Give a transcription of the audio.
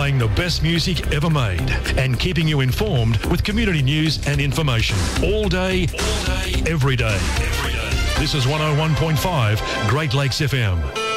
playing the best music ever made and keeping you informed with community news and information. All day, every day. This is 101.5 Great Lakes FM.